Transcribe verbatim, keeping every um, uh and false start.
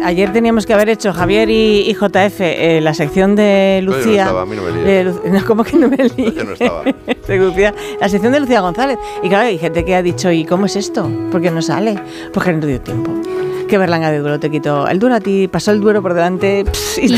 ayer teníamos que haber hecho Javier y, y J F eh, la sección de Lucía. No, yo no estaba, a mí no me líes. De Lu- no, ¿cómo que no me líes? Yo no estaba. De Lucía, la sección de Lucía González. Y claro, hay gente que ha dicho, ¿y cómo es esto? ¿Por qué no sale? Pues que no dio tiempo. Que Berlanga de Duero te quitó el Duero a ti, pasó el Duero por delante. Pss, y